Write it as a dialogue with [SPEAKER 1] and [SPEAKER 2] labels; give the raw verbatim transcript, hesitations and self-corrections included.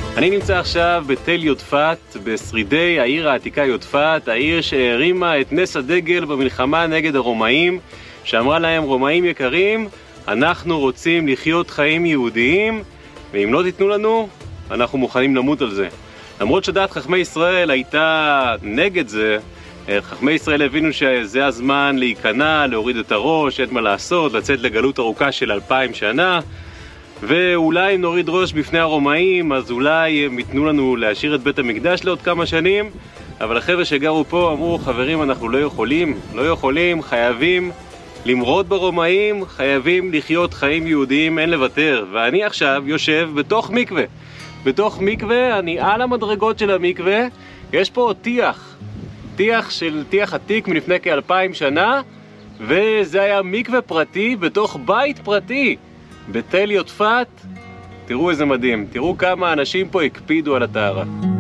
[SPEAKER 1] אני נמצא עכשיו בתל יודפת, בשרידי העיר העתיקה יודפת, העיר שהרימה את נס הדגל במלחמה נגד הרומאים, שאמרה להם, רומאים יקרים, אנחנו רוצים לחיות חיים יהודיים, ואם לא תיתנו לנו, אנחנו מוכנים למות על זה. למרות שדעת חכמי ישראל הייתה נגד זה, חכמי ישראל הבינו שזה הזמן להיכנע, להוריד את הראש, אין מה לעשות, לצאת לגלות ארוכה של אלפיים שנה, ואולי אם נוריד ראש בפני הרומאים, אז אולי הם ייתנו לנו להשאיר את בית המקדש לעוד כמה שנים, אבל החבר'ה שגרו פה אמרו, חברים, אנחנו לא יכולים, לא יכולים, חייבים למרוד ברומאים, חייבים לחיות חיים יהודיים, אין לוותר. ואני עכשיו יושב בתוך מקווה. בתוך מקווה, אני על המדרגות של המקווה, יש פה טיח. טיח של טיח עתיק מלפני כאלפיים שנה, וזה היה מקווה פרטי בתוך בית פרטי. בתל יודפת, תראו איזה מדהים, תראו כמה אנשים פה הקפידו על הטהרה.